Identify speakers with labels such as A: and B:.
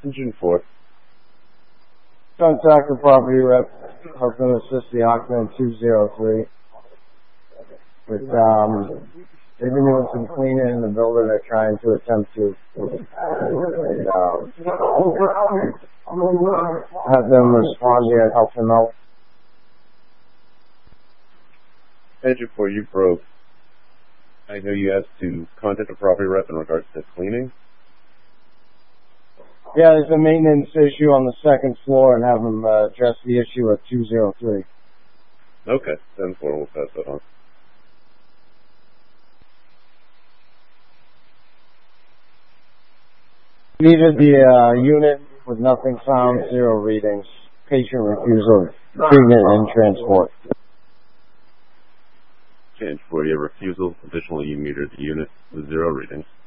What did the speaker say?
A: Engine 4.
B: Contact the property rep, helping assist the occupant 203. With, they've been doing some cleaning in the building. They're trying to attempt to have them respond here and help them out.
A: Engine 4, you broke. I know you asked to contact the property rep in regards to cleaning.
B: Yeah, there's a maintenance issue on the second floor and have them address the issue at 203.
A: Okay, 10-4, we'll pass that on.
B: Needed the unit with nothing found, 0 readings. Patient refusal of treatment and transport.
A: Change for your refusal. Additionally, you metered the unit with 0 readings.